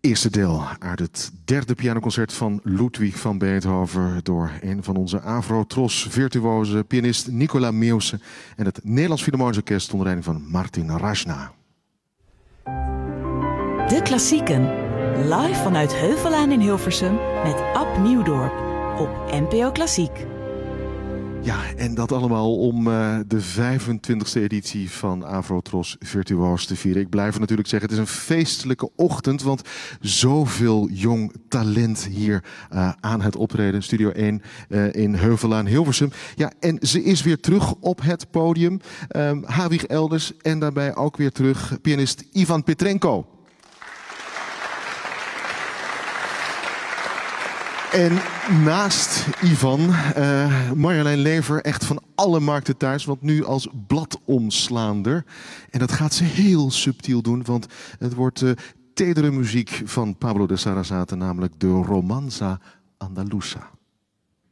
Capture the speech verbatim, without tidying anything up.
Eerste deel uit het derde pianoconcert van Ludwig van Beethoven door een van onze Afro-Tros-virtuoze pianist Nicola Meeuwse en het Nederlands Philharmonisch Orkest onder leiding van Martin Rajna. De Klassieken, live vanuit Heuvelaan in Hilversum met Ab Nieuwdorp op N P O Klassiek. Ja, en dat allemaal om uh, de vijfentwintigste editie van Afro-Tros Virtuoos te vieren. Ik blijf natuurlijk zeggen, het is een feestelijke ochtend, want zoveel jong talent hier uh, aan het optreden. Studio één uh, in Heuvelaan, Hilversum. Ja, en ze is weer terug op het podium. Um, Hawig Elders en daarbij ook weer terug pianist Ivan Petrenko. En naast Ivan, uh, Marjolein Lever, echt van alle markten thuis, want nu als bladomslaander. En dat gaat ze heel subtiel doen, want het wordt uh, tedere muziek van Pablo de Sarasate, namelijk de Romanza Andaluza.